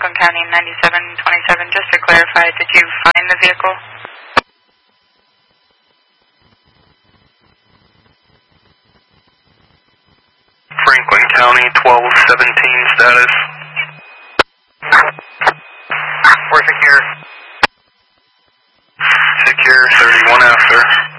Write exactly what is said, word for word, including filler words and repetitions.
Franklin County ninety-seven twenty-seven. Just to clarify, did you find the vehicle? Franklin County twelve seventeen status. We're secure. Secure thirty-one after.